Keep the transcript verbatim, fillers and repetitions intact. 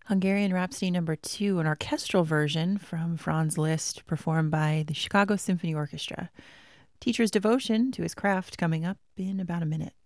Hungarian Rhapsody number two, an orchestral version from Franz Liszt, performed by the Chicago Symphony Orchestra. Teacher's devotion to his craft coming up in about a minute.